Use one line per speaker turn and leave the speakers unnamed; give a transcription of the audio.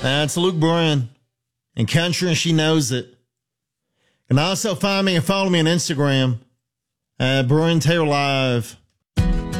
That's Luke Bryan. And country, and she knows it. And also find me and follow me on Instagram at Bryan Taylor Live.